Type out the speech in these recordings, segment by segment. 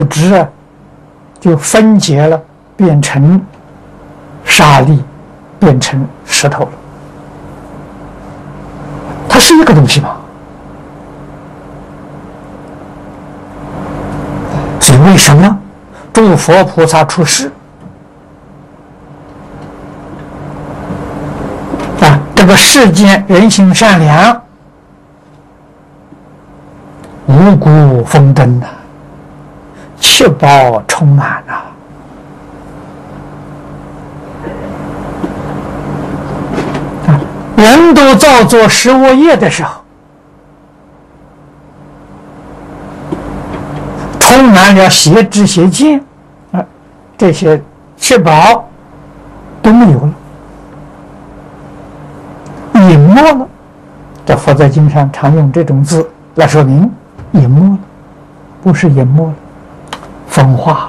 质啊，就分解了，变成沙粒，变成石头了。它是一个东西吗？所以为什么诸佛菩萨出世啊？这个世间人心善良，五谷丰登呐，七宝充满呐。人都造作十恶业的时候，充满了邪知邪见啊，这些七宝都没有了，隐没了。这佛在经上常用这种字来说明隐没了，不是隐没了，分化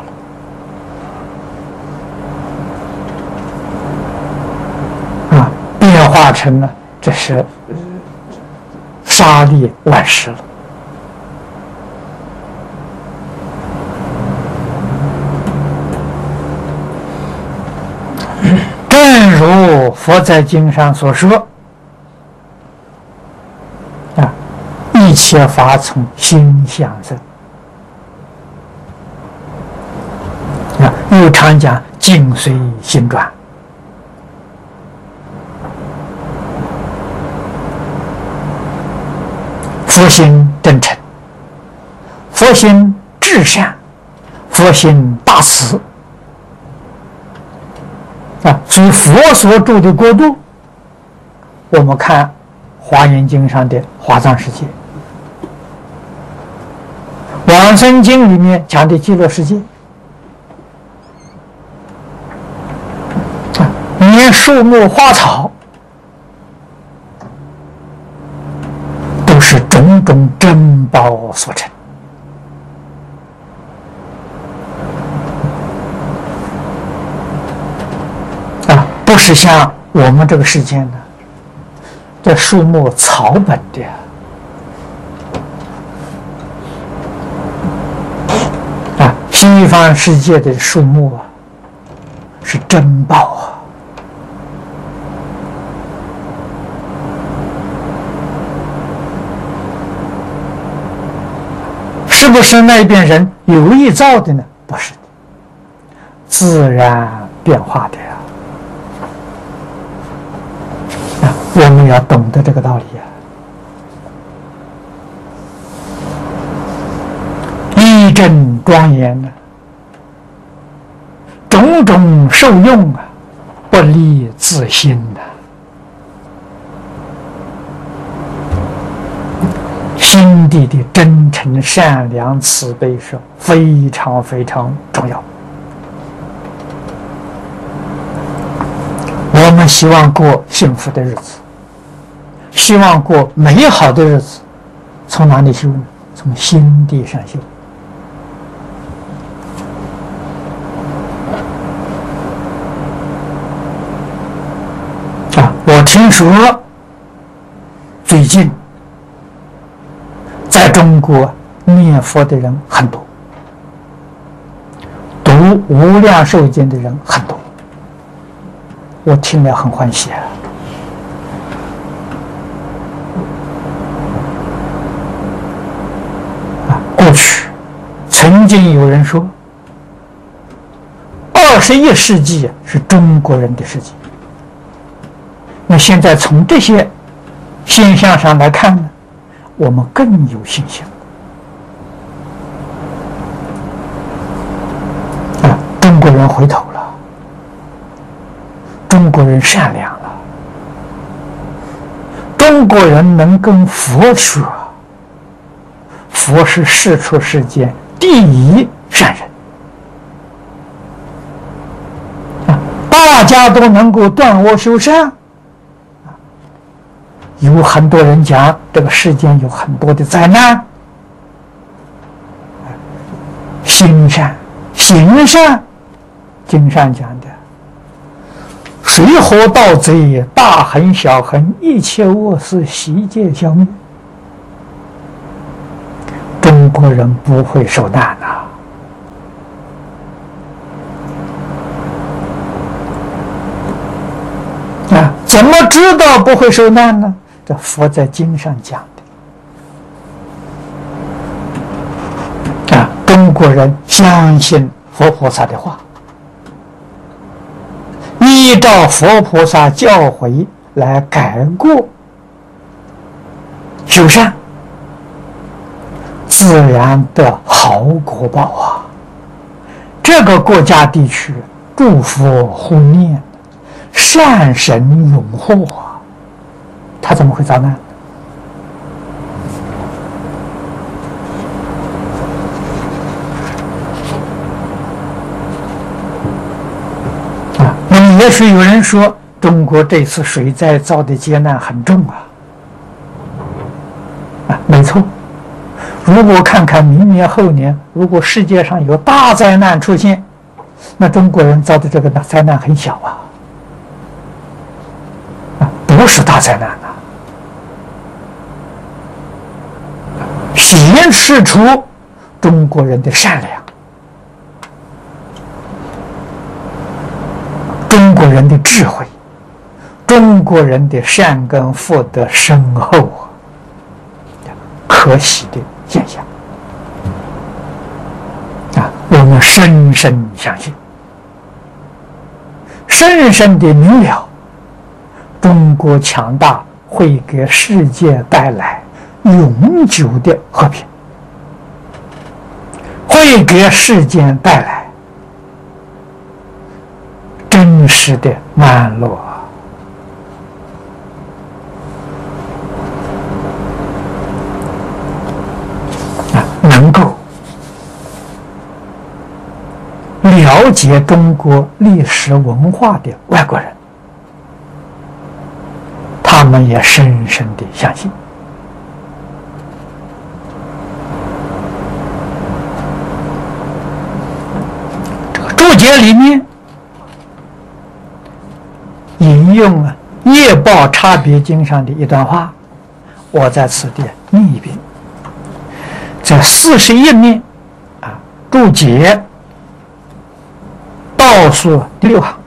了啊，变化成了这是沙粒万石了。正如佛在经上所说啊，一切法从心想生啊，又常讲境随心转。佛心真诚，佛心至善，佛心大慈啊！所以佛所住的国度，我们看《华严经》上的华藏世界，《往生经》里面讲的极乐世界啊，连树木花草都是种种珍宝所成啊，不是像我们这个世界呢，这树木草本的啊，西方世界的树木啊是珍宝啊。是不是那边人有意造的呢？不是的，自然变化的呀。啊，我们要懂得这个道理呀。义正庄严呢，种种受用啊，不离自心的。心地的真诚、善良、慈悲是非常非常重要。我们希望过幸福的日子，希望过美好的日子，从哪里修呢？从心地上修。啊，我听说最近在中国念佛的人很多，读《无量寿经》的人很多，我听了很欢喜啊！过去曾经有人说，21世纪是中国人的世纪。那现在从这些现象上来看呢，我们更有信心啊！中国人回头了，中国人善良了，中国人能跟佛说，佛是世出世间第一善人啊！大家都能够断恶修善。有很多人讲这个世间有很多的灾难，心善行善，经上讲的水火盗贼大横小横一切恶事悉皆消灭，中国人不会受难呐。 怎么知道不会受难呢？这佛在经上讲的啊。中国人相信佛菩萨的话，依照佛菩萨教诲来改过修善，自然得好果报啊！这个国家地区诸佛护念，善神永护啊，他怎么会遭难？那么也许有人说，中国这次水灾遭的劫难很重啊，没错。如果看看明年后年，如果世界上有大灾难出现，那中国人遭的这个灾难很小不是大灾难显示出中国人的善良，中国人的智慧，中国人的善根福德深厚可喜的现象我们深深相信，深深的明了，中国强大会给世界带来永久的和平，会给世间带来真实的安乐能够了解中国历史文化的外国人，他们也深深的相信。这个注解里面引用了《业报差别经》上的一段话，我在此地念一遍。在41面注解倒数第6行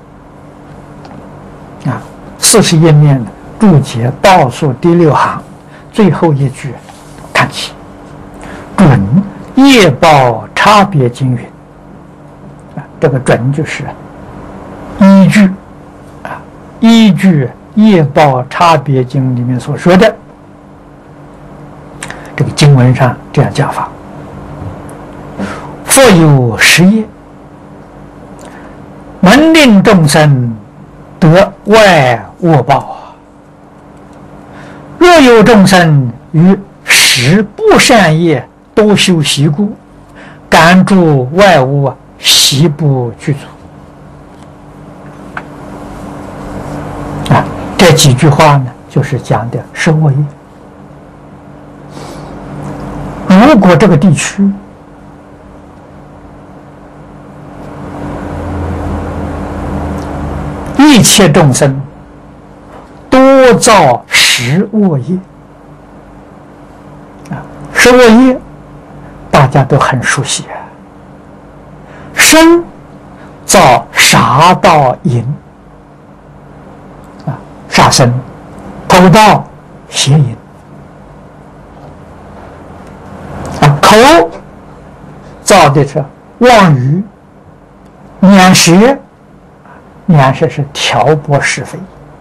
41面的注解倒数第6行最后一句看起，准业报差别经云这个准就是依据依据业报差别经里面所说的这个经文上这样讲法：佛有10业，能令众生得外恶报若有众生于10不善业多修习故，感诸外物悉不具足。这几句话呢，就是讲的是恶业。如果这个地区一切众生多造10恶业10恶业大家都很熟悉身造杀盗淫杀生、偷盗、邪淫口造的是妄语、辇舌，辇舌是挑拨是非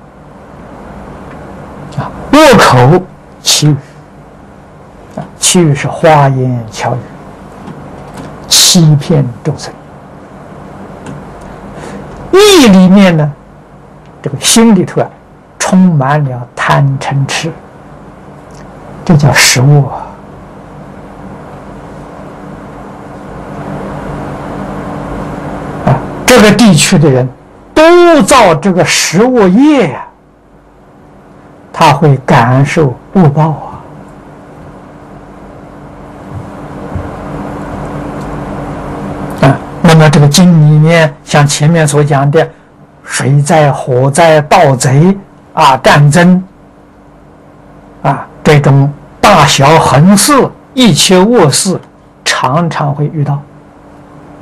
恶口绮语绮语是花言巧语，欺骗众生。意里面呢，这个心里头充满了贪嗔痴，这叫10恶这个地区的人都造这个10恶业他会感受恶报那么这个经里面像前面所讲的水灾、火灾、盗贼战争这种大小横事一切恶事常常会遇到